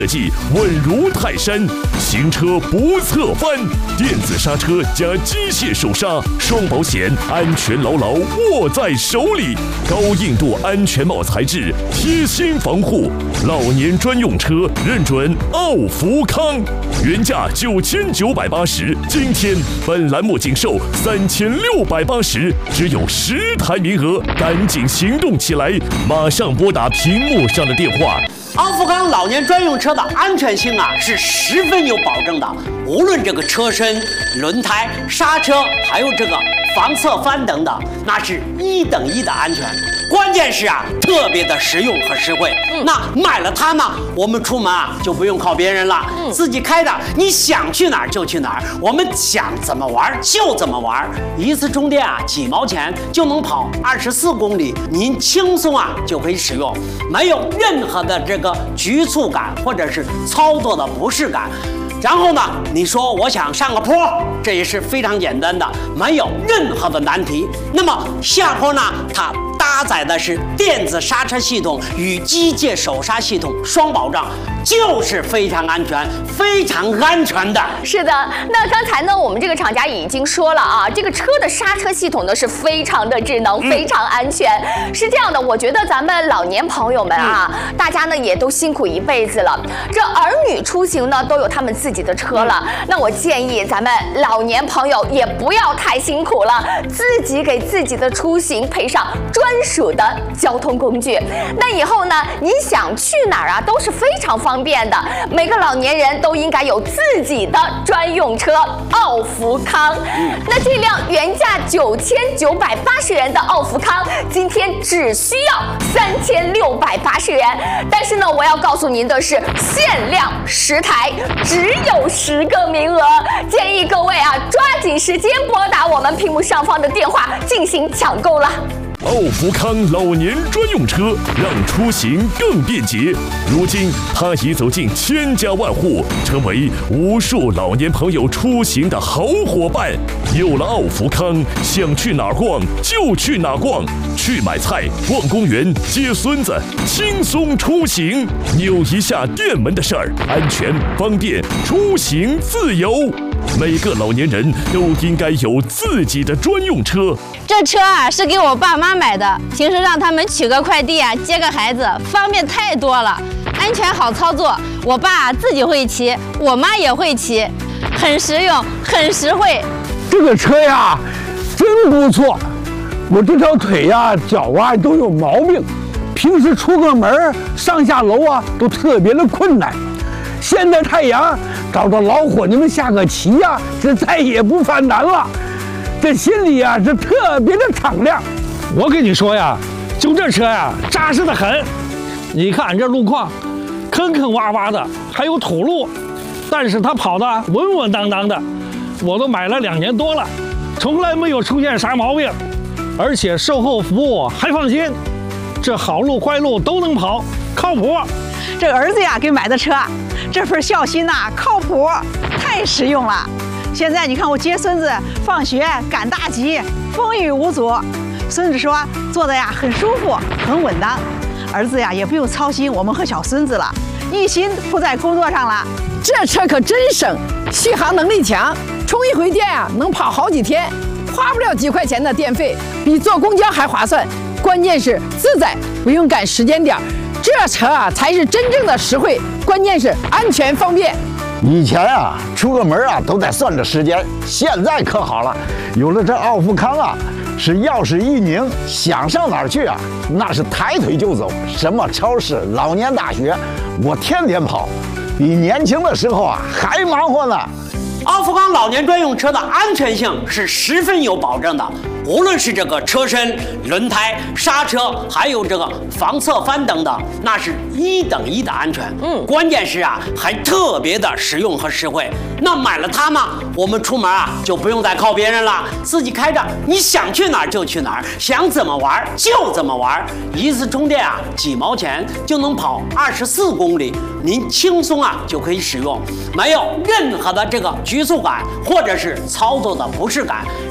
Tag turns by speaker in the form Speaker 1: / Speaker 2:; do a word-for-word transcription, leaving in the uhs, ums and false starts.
Speaker 1: 设计稳如泰山，行车不侧翻，电子刹车加机械手刹，双保险，安全牢牢握在手里。高硬度安全帽材质，贴心防护，老年专用车认准奥福康，原价九千九百八十，今天本栏目仅售三千六百八十，只有十台名额，赶紧行动起来，马上拨打屏幕上的电话。
Speaker 2: 奥福康老年专用车的安全性啊是十分有保证的，无论这个车身、轮胎、刹车，还有这个防侧翻等等，那是一等一的安全。关键是啊，特别的实用和实惠。嗯、那买了它呢，我们出门啊就不用靠别人了，嗯、自己开的，你想去哪儿就去哪儿，我们想怎么玩就怎么玩。一次充电啊几毛钱就能跑二十四公里，您轻松啊就可以使用，没有任何的这个局促感或者是操作的不适感。然后呢，你说我想上个坡，这也是非常简单的，没有任何的难题。那么下坡呢，它搭载的是电子刹车系统与机械手刹系统双保障，就是非常安全、非常安全的。
Speaker 3: 是的，那刚才呢，我们这个厂家已经说了啊，这个车的刹车系统呢是非常的智能、非常安全。嗯、是这样的，我觉得咱们老年朋友们啊，嗯、大家呢也都辛苦一辈子了，这儿女出行呢都有他们自己的车了，嗯、那我建议咱们老年朋友也不要太辛苦了，自己给自己的出行配上专属的交通工具。那以后呢，你想去哪儿啊，都是非常方便的。每个老年人都应该有自己的专用车奥福康。嗯、那这辆原价九千九百八十元的奥福康，今天只需要三千六百八十元。但是呢，我要告诉您的是，限量十台，只有十个名额，建议各位啊，抓紧时间拨打我们屏幕上方的电话进行抢购了。
Speaker 1: 奥福康老年专用车让出行更便捷，如今它已走进千家万户，成为无数老年朋友出行的好伙伴。有了奥福康，想去哪儿逛就去哪儿逛，去买菜、逛公园、接孙子，轻松出行。扭一下电门的事儿，安全方便，出行自由。每个老年人都应该有自己的专用车。
Speaker 4: 这车啊是给我爸妈买的，平时让他们取个快递啊、接个孩子，方便太多了，安全好操作。我爸自己会骑，我妈也会骑，很实用，很实惠。
Speaker 5: 这个车呀，真不错。我这条腿呀、脚啊都有毛病，平时出个门、上下楼啊都特别的困难。现在太阳，找着老伙计们下个棋呀、啊，这再也不犯难了。这心里呀、啊、是特别的敞亮。
Speaker 6: 我跟你说呀，就这车呀，扎实的很。你看这路况，坑坑洼洼的，还有土路，但是它跑得稳稳当当的。我都买了两年多了，从来没有出现啥毛病，而且售后服务还放心。这好路坏路都能跑，靠谱。
Speaker 7: 这儿子呀给买的车，这份孝心呐、啊，靠谱，太实用了。现在你看我接孙子放学赶大集，风雨无阻。孙子说坐的呀很舒服，很稳当。儿子呀也不用操心我们和小孙子了，一心扑在工作上了。
Speaker 8: 这车可真省，续航能力强，充一回电啊能跑好几天，花不了几块钱的电费，比坐公交还划算。关键是自在，不用赶时间点。这车啊才是真正的实惠，关键是安全方便。
Speaker 5: 以前啊出个门啊都得算着时间，现在可好了，有了这奥福康啊，是钥匙一拧，想上哪儿去啊，那是抬腿就走。什么超市、老年大学，我天天跑，比年轻的时候啊还忙活呢。
Speaker 2: 奥福康老年专用车的安全性是十分有保证的，无论是这个车身、轮胎、刹车，还有这个防侧翻等等，那是一等一的安全。嗯，关键是啊，还特别的实用和实惠。那买了它呢，我们出门啊就不用再靠别人了，自己开着，你想去哪儿就去哪儿，想怎么玩就怎么玩。一次充电啊几毛钱就能跑二十四公里，您轻松啊就可以使用，没有任何的这个局促感或者是操作的不适感。